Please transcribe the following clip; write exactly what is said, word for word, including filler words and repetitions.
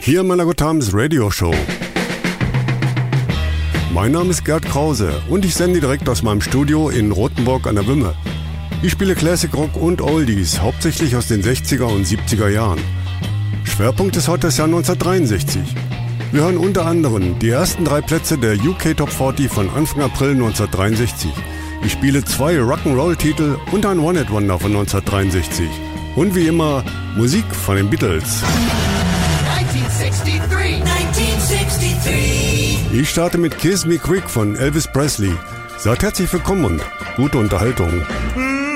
Hier in meiner Good Times Radio Show. Mein Name ist Gerd Krause und ich sende direkt aus meinem Studio in Rothenburg an der Wümme. Ich spiele Classic Rock und Oldies, hauptsächlich aus den sechziger und siebziger Jahren. Schwerpunkt ist heute das Jahr neunzehnhundertdreiundsechzig. Wir hören unter anderem die ersten drei Plätze der U K Top vierzig von Anfang April neunzehnhundertdreiundsechzig. Ich spiele zwei Rock'n'Roll-Titel und ein One-Hit-Wonder von neunzehnhundertdreiundsechzig. Und wie immer Musik von den Beatles. Ich starte mit Kiss Me Quick von Elvis Presley. Seid herzlich willkommen und gute Unterhaltung.